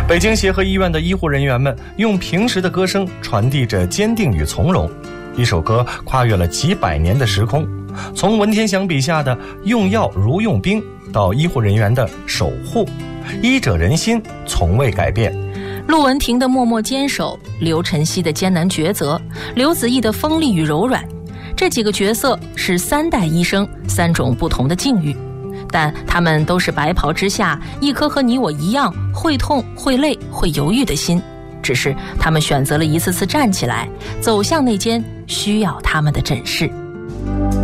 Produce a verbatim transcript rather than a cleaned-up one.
北京协和医院的医护人员们用平时的歌声传递着坚定与从容，一首歌跨越了几百年的时空，从文天祥笔下的用药如用兵，到医护人员的守护，医者仁心从未改变。 陆文婷的默默坚守，刘晨曦的艰难抉择，刘子毅的锋利与柔软，这几个角色是三代医生，三种不同的境遇，但他们都是白袍之下一颗和你我一样会痛会累会犹豫的心，只是他们选择了一次次站起来，走向那间需要他们的诊室。